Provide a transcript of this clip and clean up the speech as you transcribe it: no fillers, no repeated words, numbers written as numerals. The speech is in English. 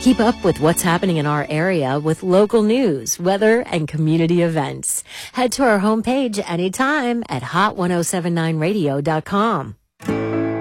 Keep up with what's happening in our area with local news, weather, and community events. Head to our homepage anytime at hot1079radio.com.